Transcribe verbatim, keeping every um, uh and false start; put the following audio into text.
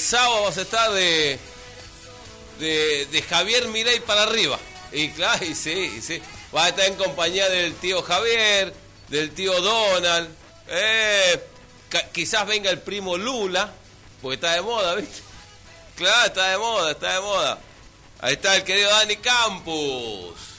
sábado vas a estar de, de, de Javier Milei para arriba. Y claro, y sí, y sí. Vas a estar en compañía del tío Javier, del tío Donald. Eh, ca- quizás venga el primo Lula, porque está de moda, ¿viste? Claro, está de moda, está de moda. Ahí está el querido Dani Campos.